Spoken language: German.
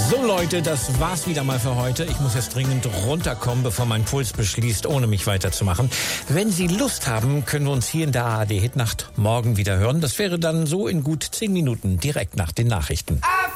So Leute, das war's wieder mal für heute. Ich muss jetzt dringend runterkommen, bevor mein Puls beschließt, ohne mich weiterzumachen. Wenn Sie Lust haben, können wir uns hier in der ARD Hitnacht morgen wieder hören. Das wäre dann so in gut 10 Minuten, direkt nach den Nachrichten.